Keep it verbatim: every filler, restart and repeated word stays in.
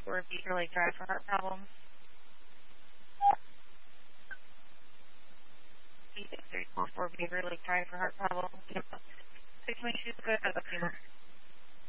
four Beaver Lake Drive for heart problems. six three four four Beaver Lake Drive for heart problems. six one two, good, how about you?